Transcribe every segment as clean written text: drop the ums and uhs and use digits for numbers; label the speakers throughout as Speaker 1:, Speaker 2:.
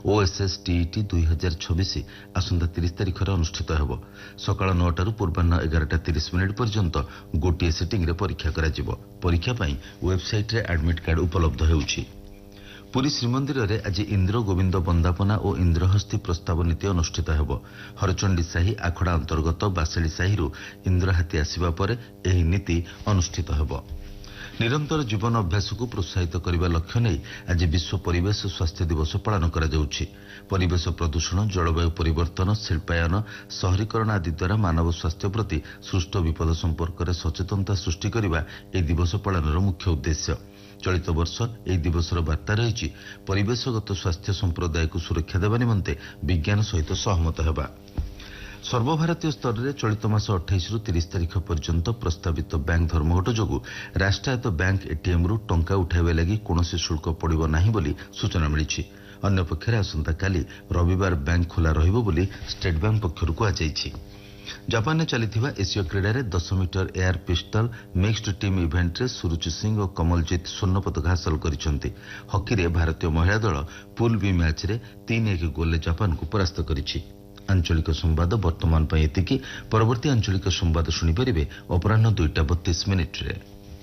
Speaker 1: OSS TET 2026 आसंता 30 तारिखर अनुष्ठित हेब। सकाळ 9 पूर्वाह्न 11:30 पर्यंत गोटे सिटिंग रे परीक्षा कराजिब। परीक्षा पई वेबसाइट रे एडमिट कार्ड उपलब्ध हेउछि। पुरी श्रीमंदिर रे आज इंद्र गोविंद बंदापना और इंद्रहस्ती प्रस्ताव नीति अनुष्ठित हेब। हरचंडी साही आखड़ा अंतर्गत बासेली साही इंद्रहाती आसिबा परे एही नीति अनुष्ठित हेब। निरंतर जीवन अभ्यास को प्रोत्साहित करने लक्ष्य नहीं आज विश्व परिवेश स्वास्थ्य दिवस पालन करा जाउछि। परिवेश प्रदूषण, जलवायु परिवर्तन, शिल्पायन, शहरीकरण आदि द्वारा मानव स्वास्थ्य प्रति सृष्ट विपद संपर्क में सचेतनता सृष्टि करने ए दिवस पालनर मुख्य उद्देश्य। चलित वर्ष এই दिवसर बार्ता रही परिवेशगत स्वास्थ्य संप्रदाय को सुरक्षा देवा निमंते विज्ञान सहित सहमत हेबा। सर्वभारतीय स्तर में चलित मास 28 रु 30 तारिख पर्यंत प्रस्तावित बैंक धर्मघट जोगु राष्ट्रायत्त बैंक एटीएम रु टंका उठाइबा लगी कोनोसी शुल्क पड़िबो नाही बोली सूचना मिलिछि। अन्य पक्षरे आसंता काली रविवार बैंक खोला रहिबो बोली स्टेट बैंक पक्षरु कुहाଯାଇଛି। जापान में चलिथिबा एशिया क्रीडा रे 10 metre air pistol mixed team event रे सुरुचि सिंह और कमलजीत स्वर्ण पदक हासिल करिसेंति। हॉकी रे भारतीय महिला दल पूल बी मैच रे 3-1 गोल जापान को परास्त करिछि। आंचलिक संवाद वर्तमान पर एतिकी। परवर्ती आंचलिक संवाद शुणिपारे अपराह्न 2:32 रे।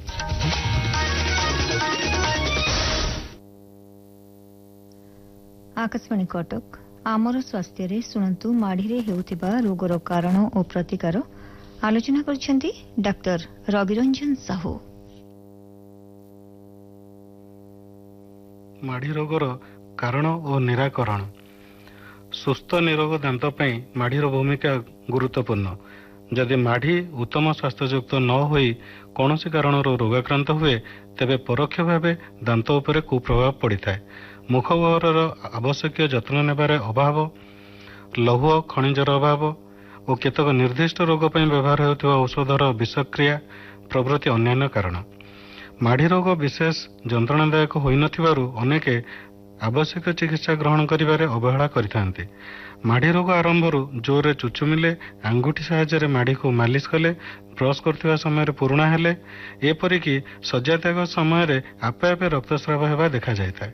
Speaker 2: आकाशवाणी कटक आमर स्वास्थ्य रे सुनंतु माढ़ी हेउथिबा रोगर कारण और प्रतिकार आलोचना करछंती डाक्टर रविरंजन साहू।
Speaker 3: माढ़ी रोगर कारण और निराकरण। सुस्थ निरोग दांत पई माढ़ीर भूमिका गुरुत्वपूर्ण। जदि माढ़ी उत्तम स्वास्थ्ययुक्त न होई कौनसी कारण रोगाक्रांत हुए तेबे परोक्ष भावे दांत उपरे कुप्रभाव पड़िଥାଏ। मुखगह्वरर आवश्यक जत्न नेबारे अभाव, लौह खनिजर अभाव और केतक निर्दिष्ट रोग पई व्यवहार हेउଥିବା औषधर विषक्रिया प्रभृति अन्यान्य कारण। माढ़ी रोग विशेष जंत्रणादायक होई नथिबारु अनेके आवश्यक चिकित्सा ग्रहण करिबारे अवहेला करिथांती। माढ़ी रोग आरंभरू जोरे चुचुमिले, आंगुठी साहाय्य माढ़ी को मालिश कले, ब्रश करथिबा समय पुरुणा हेले, एपरिकी शଯ୍या त्याग समय आपे आपे रक्तस्राव हेबा देखा जायଥାଏ।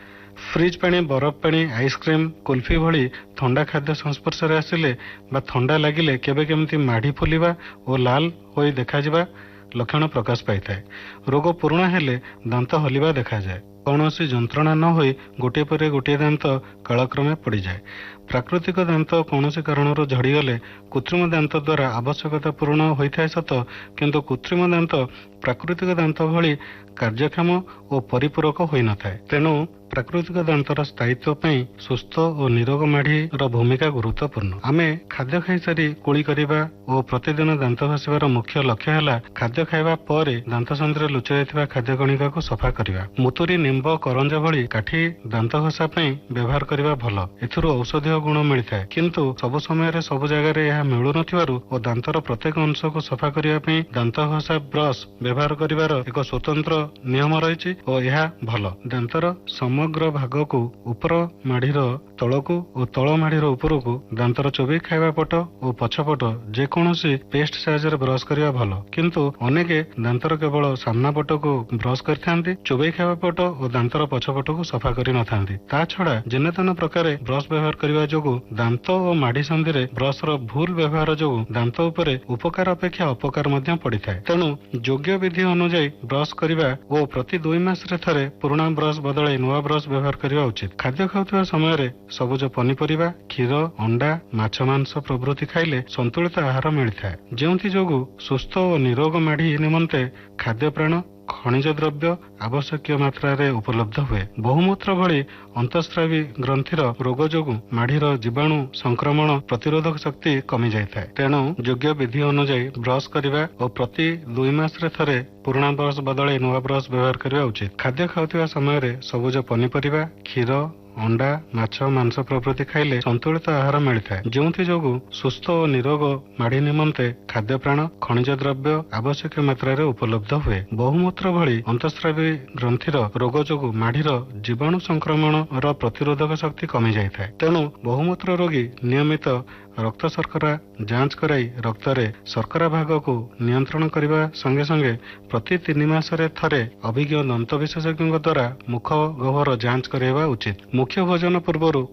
Speaker 3: फ्रिज पानी, बरफ पानी, आइसक्रीम, कुल्फी भली ठंडा खाद्य संस्पर्श रे आसिले बा ठंडा लागिले केबे केमती माढ़ी फुलिबा और लाल होई देखाजिबा लक्षण प्रकाश पाइଥାଏ। रोग पुरुणा हेले दांत हलिबा देखा जाए। कौनसी जंत्रणा न होई गोटे पर गोटे दांत कालक्रमे पड़ जाए। प्राकृतिक दांत कौनसी कारणरू झड़ीगले कृत्रिम दांत द्वारा आवश्यकता पूर्ण होता है सत, किंतु कृत्रिम दांत प्राकृतिक दांत भली कार्यक्षम और परिपूरक होई न थाए। तेणु प्राकृतिक दांतर स्थायित्व पई सुस्थ और निरोग माढ़ीर भूमिका गुरुत्वपूर्ण। आमे खाद्य खाई सारी कुली करिबा और प्रतिदिन दांत घसीबार मुख्य लक्ष्य है खाद्य खाइबा परे दांत सन्धिरे लुचाई जाइथिबा खाद्य कणिका को सफा करिबा। मुतुरी, निंब, करंजा भली काठी दांत घसा पई व्यवहार करिबा भल। एथुरु औषधीय गुण मिलिଥାଏ, किंतु सब समय सब जगह यह मिलु नथिबारु और दांतर प्रत्येक अंश को सफा करिबा पई दांत घसा ब्रश व्यवहार करिबार एक स्वतंत्र नियम रहिछि और यह भल। दांतर समग्र भाग को ऊपर माढ़ीर तलकू और तल माढ़ीर उपरकू दांतर चोबई खाइबा पट और पछपट जेकोसी पेस्ट साहाय्य ब्रश करिबा भल, किंतु अनेके दांतर केवल सामना पट को ब्रश करथांती, चोबई खाइबा पट और दांतर पछपट को सफा करि नथांती। ता छड़ा जेनेतेन प्रकार ब्रश व्यवहार करिबा जोगु दांत और माढ़ी संधिरे ब्रशर भूल व्यवहार जोगु दांत उपरे उपकार अपेक्षा अपकार मध्य पड़िଥାଏ। तेणु योग्य विधि अनुଯାयी ब्रश करिबा और प्रति 2 मास रे थरे पुराना ब्रश बदले नुआ ब्रश व्यवहार करिबा उचित। खाद्य खाउଥିବା समय सबुज पनीपरिबा, क्षीर, अंडा, माछ, मांस प्रभृति खाइले संतुलित आहार मिलिଥାଏ, जेउथि जोगु सुस्थ और निरोग माढ़ी निमंते खाद्य प्राण खनिज द्रव्य आवश्यक मात्रा रे उपलब्ध हुए। बहुमूत्र भली अंतस्रावी ग्रंथिर रोग जोगु माढ़ीर जीवाणु संक्रमण प्रतिरोधक शक्ति कमी जाए। तेणु योग्य विधि अनुଯାयी ब्रश करिबा और प्रति 2 मास रे थरे पुराना ब्रश बदले नुआ ब्रश व्यवहार करिबा उचित। खाद्य खाउଥିବା समय सबुज पनीपरिबा, क्षीर, अंडा, माछ, मांस प्रभृति खाइले संतुलित आहार मिलिଥାଏ, जेउथि जोगु सुस्थ और निरोग माढ़ी निमंते खाद्य प्राण खनिज द्रव्य आवश्यक मात्रा रे उपलब्ध हुए। बहुमूत्र भली अंतस्रावी ग्रंथिर रोग जोगु माढ़ीर जीवाणु संक्रमण प्रतिरोधक शक्ति कमी जाए। तेणु बहुमूत्र रोगी नियमित रक्त शर्करा जांच कराई रक्तरे शर्करा भाग को नियंत्रण करने संगे संगे प्रति 3 मास रे थरे अभिज्ञ दंत विशेषज्ञ द्वारा मुख गह्वर जांच कराइबा उचित। मुख्य भोजन पूर्व